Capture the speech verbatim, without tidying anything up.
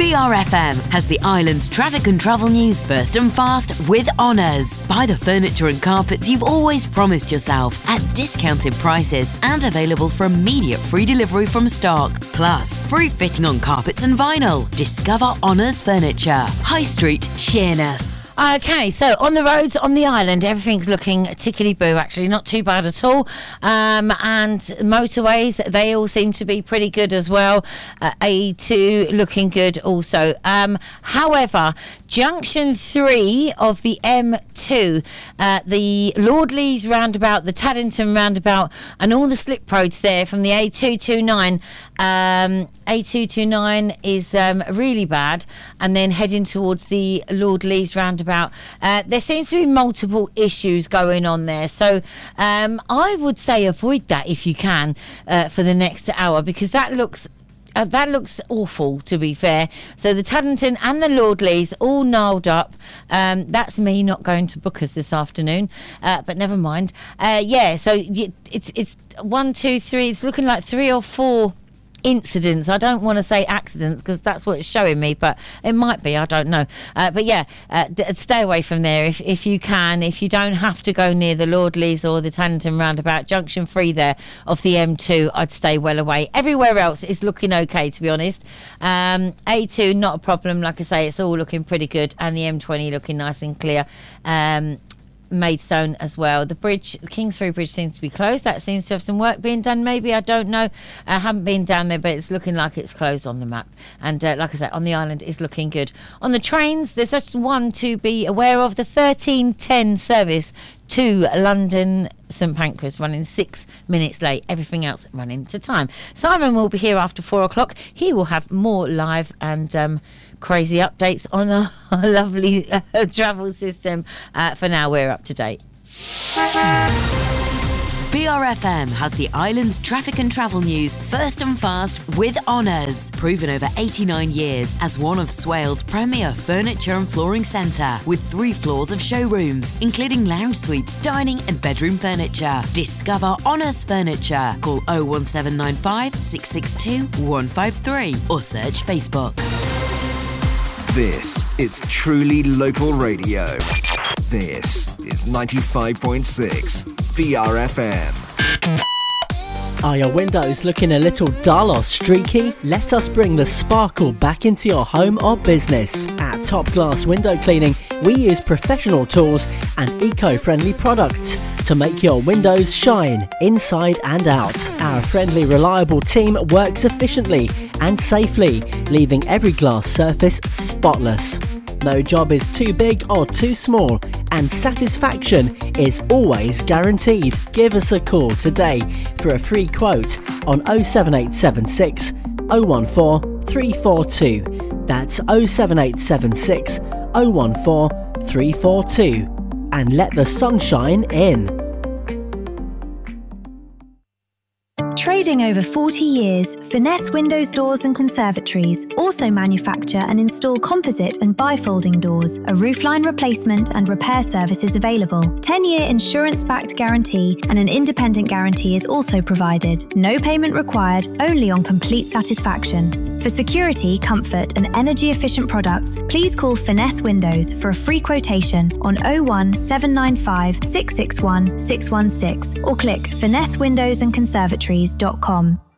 B R F M has the island's traffic and travel news first and fast with Honours. Buy the furniture and carpets you've always promised yourself at discounted prices and available for immediate free delivery from stock. Plus, free fitting on carpets and vinyl. Discover Honours Furniture. High Street, Sheerness. Okay, so on the roads on the island, everything's looking tickly-boo, actually, not too bad at all. Um, and motorways, they all seem to be pretty good as well. Uh, A two looking good also. Um, however, Junction three of the M two, uh, the Lordleys roundabout, the Taddington roundabout, and all the slip roads there from the A two twenty-nine. Um, A two twenty-nine is um, really bad, and then heading towards the Lordleys roundabout. Uh, there seems to be multiple issues going on there, so um, I would say avoid that if you can uh, for the next hour, because that looks Uh, that looks awful, to be fair. So the Taddington and the Lordleys all gnarled up. Um, that's me not going to Booker's this afternoon, uh, but never mind. Uh, yeah, so it's it's one, two, three. It's looking like three or four incidents. I don't want to say accidents because that's what it's showing me, but it might be, I don't know. Uh, but yeah, uh, d- stay away from there if, if you can. If you don't have to go near the Lordleys or the Taddington roundabout, junction three there of the M two, I'd stay well away. Everywhere else is looking okay, to be honest. Um, A two, not a problem. Like I say, it's all looking pretty good, and the M twenty looking nice and clear. Um, Maidstone as well. The bridge, the Kingsbury Bridge, seems to be closed. That seems to have some work being done, maybe, I don't know. I haven't been down there, but it's looking like it's closed on the map. And uh, like I said, on the island is looking good. On the trains, there's just one to be aware of, the thirteen ten service to London St Pancras, running six minutes late. Everything else running to time. Simon will be here after four o'clock. He will have more live and um, crazy updates on our, our lovely uh, travel system. Uh, for now, we're up to date. B R F M has the island's traffic and travel news first and fast with Honours. Proven over eighty-nine years as one of Swale's premier furniture and flooring centre, with three floors of showrooms, including lounge suites, dining and bedroom furniture. Discover Honours Furniture. Call oh one seven nine five, six six two, one five three or search Facebook. This is truly local radio. This is ninety-five point six B R F M. Are your windows looking a little dull or streaky? Let us bring the sparkle back into your home or business. At Top Glass Window Cleaning, we use professional tools and eco-friendly products to make your windows shine inside and out. Our friendly, reliable team works efficiently and safely, leaving every glass surface spotless. No job is too big or too small, and satisfaction is always guaranteed. Give us a call today for a free quote on oh seven eight seven six, oh one four, three four two. That's oh seven eight seven six, oh one four, three four two. And let the sunshine in. Trading over forty years, Finesse Windows, Doors and Conservatories also manufacture and install composite and bifolding doors. A roofline replacement and repair service is available. ten-year insurance-backed guarantee and an independent guarantee is also provided. No payment required, only on complete satisfaction. For security, comfort and energy-efficient products, please call Finesse Windows for a free quotation on oh one seven nine five, six six one, six one six or click finesse windows and conservatories dot com.